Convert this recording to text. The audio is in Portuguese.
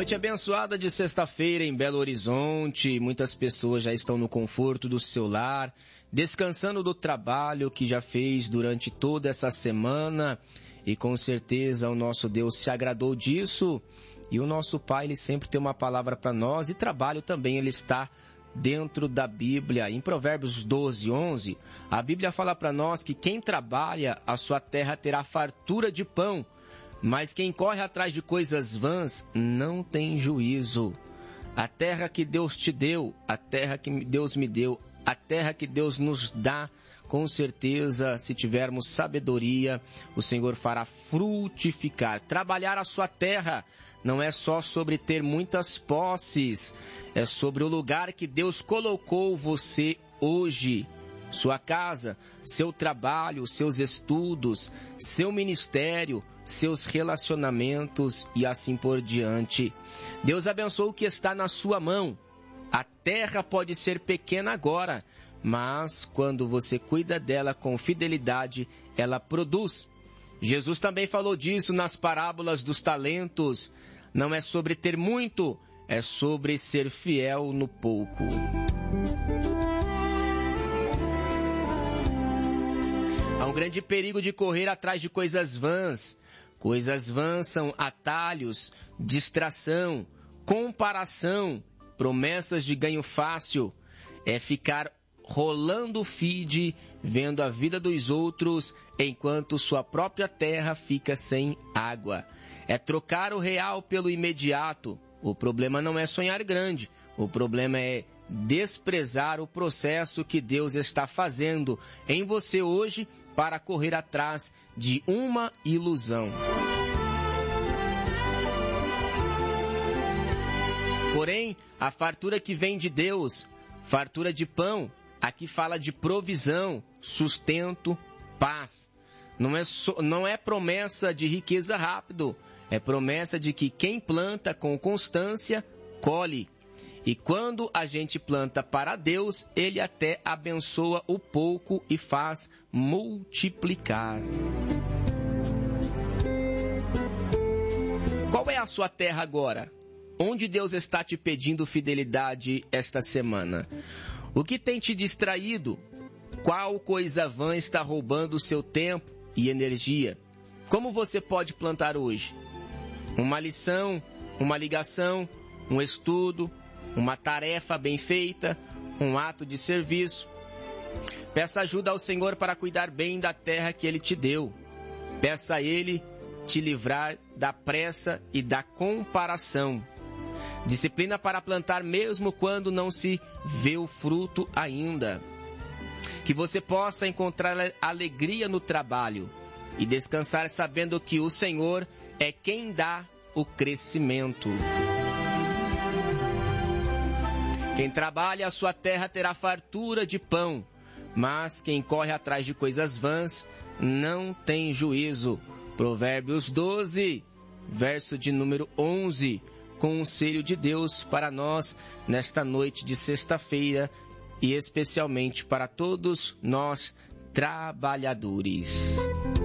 Noite abençoada de sexta-feira em Belo Horizonte. Muitas pessoas já estão no conforto do seu lar, descansando do trabalho que já fez durante toda essa semana. E com certeza o nosso Deus se agradou disso. E o nosso Pai, ele sempre tem uma palavra para nós. E trabalho também, ele está dentro da Bíblia. Em Provérbios 12, 11, a Bíblia fala para nós que quem trabalha, a sua terra terá fartura de pão. Mas quem corre atrás de coisas vãs não tem juízo. A terra que Deus te deu, a terra que Deus me deu, a terra que Deus nos dá, com certeza, se tivermos sabedoria, o Senhor fará frutificar. Trabalhar a sua terra não é só sobre ter muitas posses, é sobre o lugar que Deus colocou você hoje. Sua casa, seu trabalho, seus estudos, seu ministério, seus relacionamentos e assim por diante. Deus abençoa o que está na sua mão. A terra pode ser pequena agora, mas quando você cuida dela com fidelidade, ela produz. Jesus também falou disso nas parábolas dos talentos. Não é sobre ter muito, é sobre ser fiel no pouco. Há um grande perigo de correr atrás de coisas vãs. Coisas vãs são atalhos, distração, comparação, promessas de ganho fácil. É ficar rolando o feed, vendo a vida dos outros, enquanto sua própria terra fica sem água. É trocar o real pelo imediato. O problema não é sonhar grande, o problema é desprezar o processo que Deus está fazendo em você hoje para correr atrás de uma ilusão. Porém, a fartura que vem de Deus, fartura de pão, aqui fala de provisão, sustento, paz. Não é promessa de riqueza rápido, é promessa de que quem planta com constância, colhe. E quando a gente planta para Deus, Ele até abençoa o pouco e faz multiplicar. Qual é a sua terra agora? Onde Deus está te pedindo fidelidade esta semana? O que tem te distraído? Qual coisa vã está roubando o seu tempo e energia? Como você pode plantar hoje? Uma lição, uma ligação, um estudo, uma tarefa bem feita, um ato de serviço. Peça ajuda ao Senhor para cuidar bem da terra que Ele te deu. Peça a Ele te livrar da pressa e da comparação. Disciplina para plantar mesmo quando não se vê o fruto ainda. Que você possa encontrar alegria no trabalho e descansar sabendo que o Senhor é quem dá o crescimento. Quem trabalha a sua terra terá fartura de pão, mas quem corre atrás de coisas vãs não tem juízo. Provérbios 12, verso de número 11, conselho de Deus para nós nesta noite de sexta-feira e especialmente para todos nós trabalhadores.